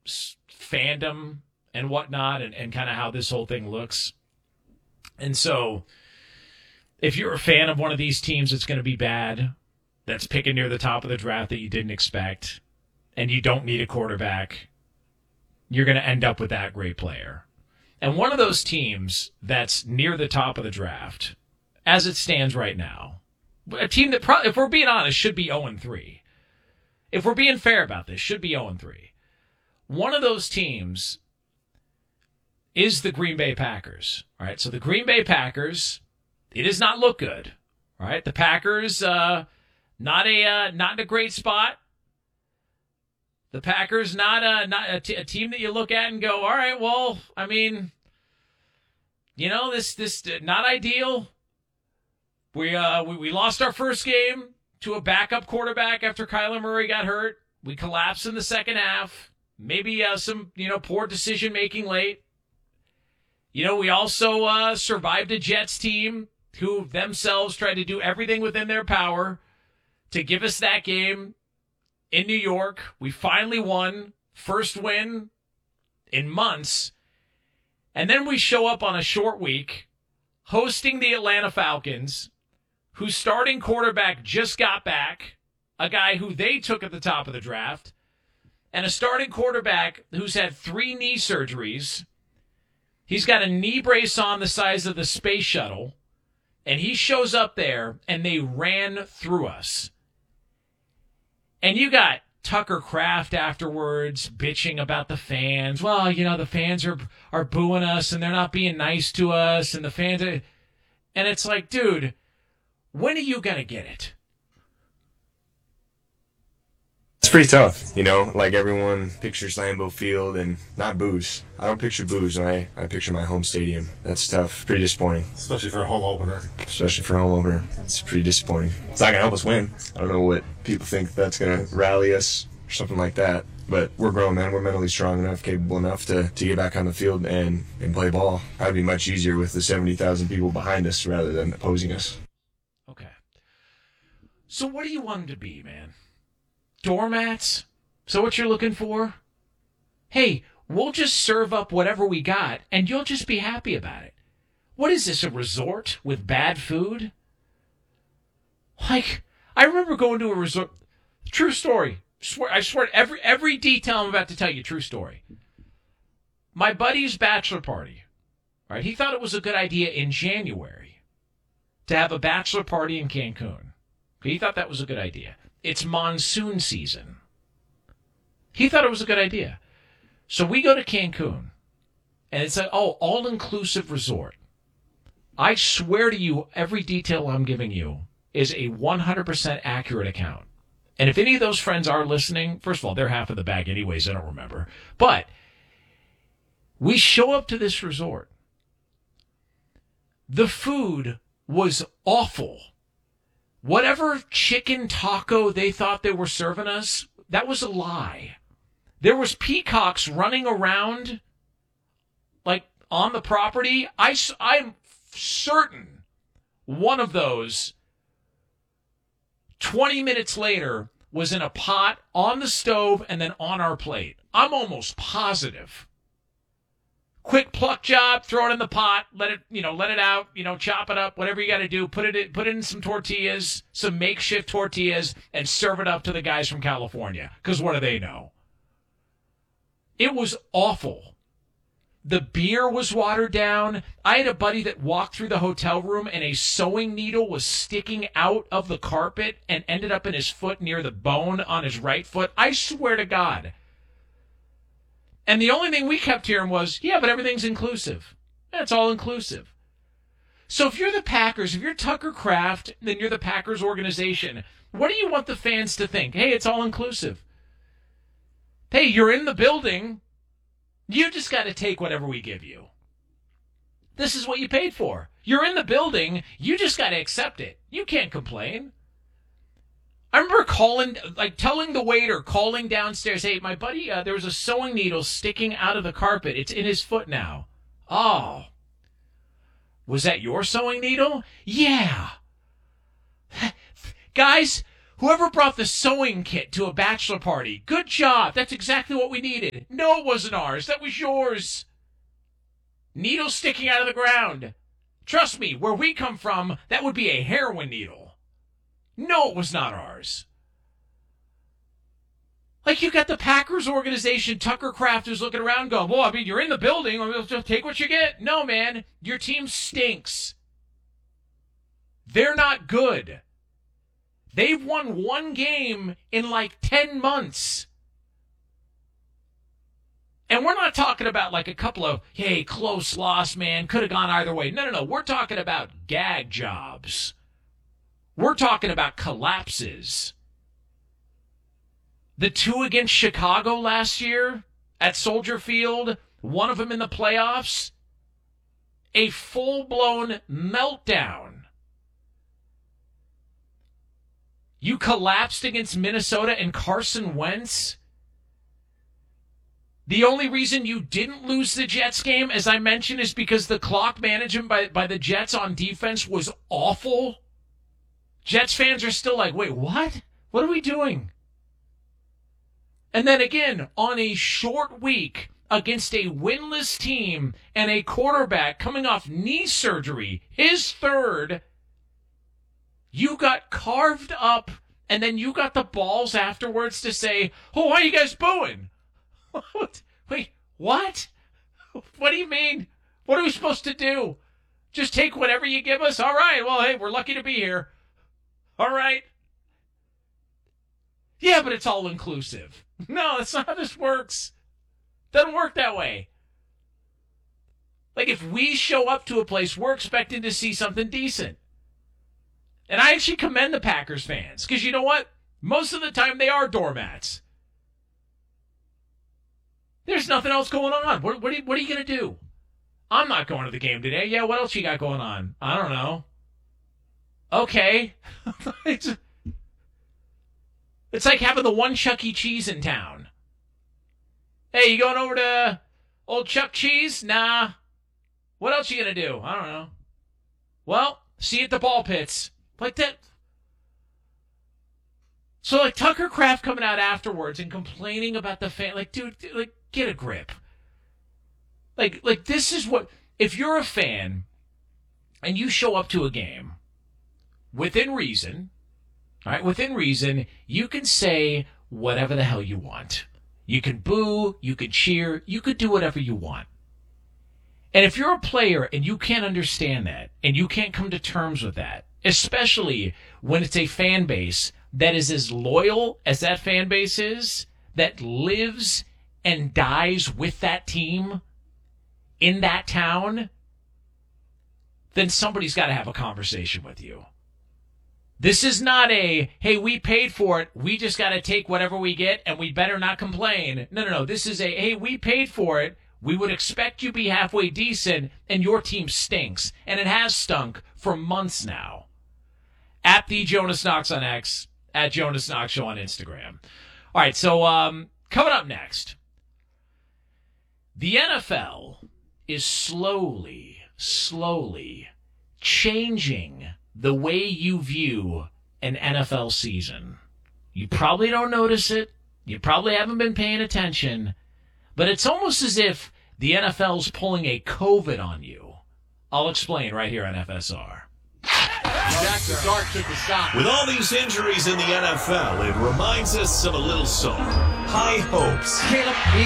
fandom and whatnot, and kind of how this whole thing looks. And so if you're a fan of one of these teams that's going to be bad, that's picking near the top of the draft that you didn't expect, and you don't need a quarterback, you're going to end up with that great player. And one of those teams that's near the top of the draft, as it stands right now, a team that, probably, if we're being honest, should be 0-3. If we're being fair about this, should be 0-3. One of those teams is the Green Bay Packers. All right, so the Green Bay Packers, it does not look good. All right, the Packers, not in a great spot. The Packers, not a team that you look at and go, all right, well, I mean, you know, this not ideal. We lost our first game to a backup quarterback after Kyler Murray got hurt. We collapsed in the second half. Maybe some poor decision making late. We also survived a Jets team who themselves tried to do everything within their power to give us that game in New York. We finally won. First win in months. And then we show up on a short week hosting the Atlanta Falcons, whose starting quarterback just got back, a guy who they took at the top of the draft, and a starting quarterback who's had 3 knee surgeries. He's got a knee brace on the size of the space shuttle, and he shows up there, and they ran through us. And you got Tucker Kraft afterwards bitching about the fans. Well, the fans are booing us, and they're not being nice to us, and the fans are... And it's like, dude, when are you going to get it? It's pretty tough, like everyone pictures Lambeau Field and not boos. I don't picture boos when I picture my home stadium. That's tough. Pretty disappointing. Especially for a home opener. It's pretty disappointing. It's not going to help us win. I don't know what people think that's going to rally us or something like that. But we're grown, man. We're mentally strong enough, capable enough to get back on the field and play ball. That would be much easier with the 70,000 people behind us rather than opposing us. Okay. So what do you want them to be, man? Doormats? So what you're looking for? Hey, we'll just serve up whatever we got, and you'll just be happy about it. What is this, a resort with bad food? Like, I remember going to a resort. True story. I swear, every detail I'm about to tell you, true story. My buddy's bachelor party, right? He thought it was a good idea in January to have a bachelor party in Cancun. He thought that was a good idea. It's monsoon season. He thought it was a good idea. So we go to Cancun, and it's an all-inclusive resort. I swear to you, every detail I'm giving you is a 100% accurate account. And if any of those friends are listening, first of all, they're half of the bag anyways, I don't remember. But we show up to this resort. The food was awful. Whatever chicken taco they thought they were serving us, that was a lie. There was peacocks running around, like, on the property. I'm certain one of those, 20 minutes later, was in a pot on the stove and then on our plate. I'm almost positive. Quick pluck job, throw it in the pot, let it out, chop it up, whatever you got to do, put it in some tortillas, some makeshift tortillas, and serve it up to the guys from California. Because what do they know? It was awful. The beer was watered down. I had a buddy that walked through the hotel room and a sewing needle was sticking out of the carpet and ended up in his foot near the bone on his right foot. I swear to God. And the only thing we kept hearing was, yeah, but everything's inclusive. It's all inclusive. So if you're the Packers, if you're Tucker Kraft, then you're the Packers organization, what do you want the fans to think? Hey, it's all inclusive. Hey, you're in the building. You just got to take whatever we give you. This is what you paid for. You're in the building. You just got to accept it. You can't complain. I remember telling the waiter, calling downstairs, hey, my buddy, there was a sewing needle sticking out of the carpet. It's in his foot now. Oh. Was that your sewing needle? Yeah. Guys, Whoever brought the sewing kit to a bachelor party, good job. That's exactly what we needed. No, it wasn't ours. That was yours. Needles sticking out of the ground. Trust me, where we come from, that would be a heroin needle. No, it was not ours. Like, you got the Packers organization, Tucker Kraft, who's looking around going, well, I mean, you're in the building. We'll just take what you get. No, man. Your team stinks. They're not good. They've won one game in like 10 months. And we're not talking about like a couple of, hey, close loss, man, could have gone either way. No. We're talking about gag jobs. We're talking about collapses. The 2 against Chicago last year at Soldier Field, one of them in the playoffs, a full-blown meltdown. You collapsed against Minnesota and Carson Wentz. The only reason you didn't lose the Jets game, as I mentioned, is because the clock management by the Jets on defense was awful. Jets fans are still like, wait, what? What are we doing? And then again, on a short week against a winless team and a quarterback coming off knee surgery, his third, you got carved up, and then you got the balls afterwards to say, oh, why are you guys booing? Wait, what? What do you mean? What are we supposed to do? Just take whatever you give us? All right, well, hey, we're lucky to be here. All right. Yeah, but it's all inclusive. No, that's not how this works. Doesn't work that way. Like, if we show up to a place, we're expecting to see something decent. And I actually commend the Packers fans, because you know what? Most of the time they are doormats. There's nothing else going on. What are you going to do? I'm not going to the game today. Yeah, what else you got going on? I don't know. Okay. It's like having the one Chuck E. Cheese in town. Hey, you going over to old Chuck Cheese? Nah. What else you going to do? I don't know. Well, see you at the ball pits. Like that. So, like, Tucker Kraft coming out afterwards and complaining about the fan. Like, dude, like, get a grip. Like this is what, if you're a fan and you show up to a game within reason, all right, within reason, you can say whatever the hell you want. You can boo, you can cheer, you could do whatever you want. And if you're a player and you can't understand that, and you can't come to terms with that, especially when it's a fan base that is as loyal as that fan base is, that lives and dies with that team in that town, then somebody's got to have a conversation with you. This is not a, hey, we paid for it, we just got to take whatever we get, and we better not complain. No. This is a, hey, we paid for it, we would expect you to be halfway decent, and your team stinks. And it has stunk for months now. At the Jonas Knox on X, at Jonas Knox Show on Instagram. All right, so coming up next, the NFL is slowly changing the way you view an NFL season. You probably don't notice it. You probably haven't been paying attention. But it's almost as if the NFL's pulling a COVID on you. I'll explain right here on FSR. Jackson Dart took a shot. With all these injuries in the NFL, it reminds us of a little song, High Hopes. Caleb,